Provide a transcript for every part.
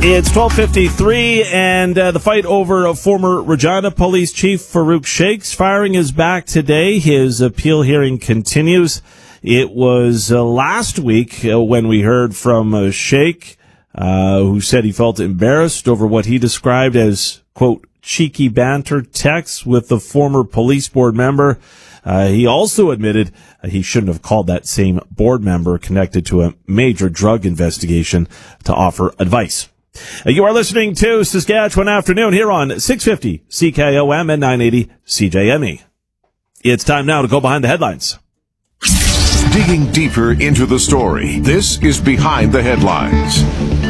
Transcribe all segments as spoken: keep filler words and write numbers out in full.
It's twelve fifty-three, and uh, the fight over uh, former Regina Police Chief Farouk Sheikh's firing is back today. His appeal hearing continues. It was uh, last week uh, when we heard from uh, Sheikh, uh, who said he felt embarrassed over what he described as, quote, cheeky banter texts with the former police board member. Uh, he also admitted uh, he shouldn't have called that same board member connected to a major drug investigation to offer advice. Uh, you are listening to Saskatchewan Afternoon here on six fifty C K O M and nine eighty C J M E. It's time now to go behind the headlines. Digging deeper into the story, this is Behind the Headlines.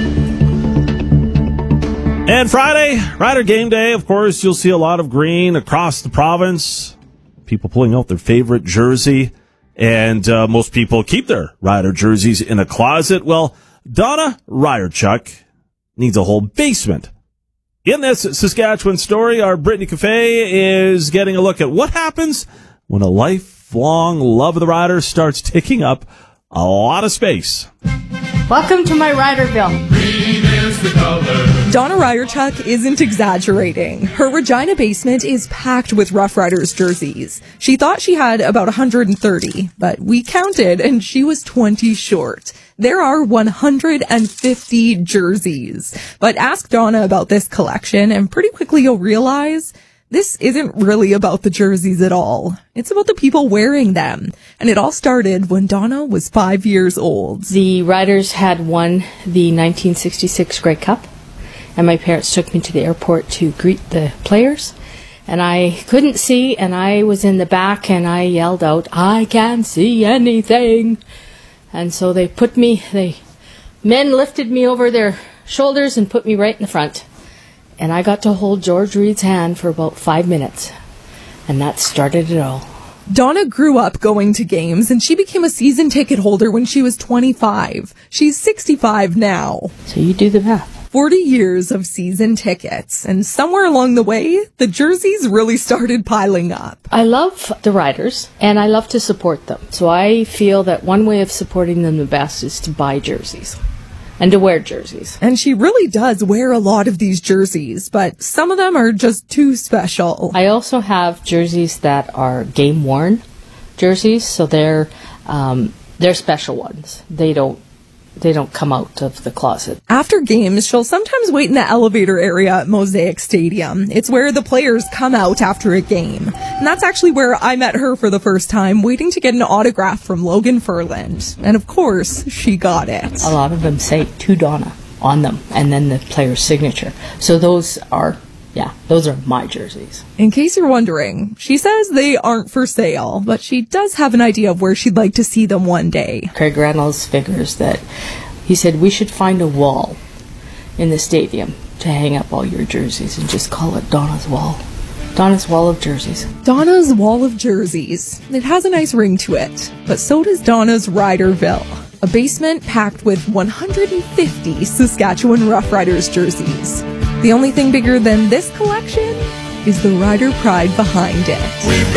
And Friday, Rider Game Day, of course, you'll see a lot of green across the province. People pulling out their favorite jersey. And uh, most people keep their Rider jerseys in a closet. Well, Donna Ryerchuk needs a whole basement. In this Saskatchewan story, our Brittany Cafe is getting a look at what happens when a lifelong love of the Riders starts taking up a lot of space. Welcome to my Riderville. Green is the color. Donna Ryerchuk isn't exaggerating. Her Regina basement is packed with Rough Riders jerseys. She thought she had about one hundred thirty, but we counted and she was twenty short. There are one hundred fifty jerseys. But ask Donna about this collection and pretty quickly you'll realize this isn't really about the jerseys at all. It's about the people wearing them. And it all started when Donna was five years old. The Riders had won the nineteen sixty-six Grey Cup, and my parents took me to the airport to greet the players. And I couldn't see, and I was in the back, and I yelled out, "I can't see anything!" And so they put me, they men lifted me over their shoulders and put me right in the front. And I got to hold George Reed's hand for about five minutes. And that started it all. Donna grew up going to games, and she became a season ticket holder when she was twenty-five. She's sixty-five now. So you do the math. forty years of season tickets. And somewhere along the way, the jerseys really started piling up. I love the Riders, and I love to support them. So I feel that one way of supporting them the best is to buy jerseys. And to wear jerseys. And she really does wear a lot of these jerseys, but some of them are just too special. I also have jerseys that are game-worn jerseys, so they're um, they're special ones. They don't they don't come out of the closet. After games, she'll sometimes wait in the elevator area at Mosaic Stadium. It's where the players come out after a game. And that's actually where I met her for the first time, waiting to get an autograph from Logan Furland. And of course, she got it. A lot of them say to Donna on them, and then the player's signature. So those are, yeah, those are my jerseys. In case you're wondering, she says they aren't for sale, but she does have an idea of where she'd like to see them one day. Craig Reynolds figures that he said we should find a wall in the stadium to hang up all your jerseys and just call it Donna's Wall. Donna's Wall of Jerseys. Donna's Wall of Jerseys. It has a nice ring to it, but so does Donna's Riderville, a basement packed with one hundred fifty Saskatchewan Rough Riders jerseys. The only thing bigger than this collection is the Rider pride behind it.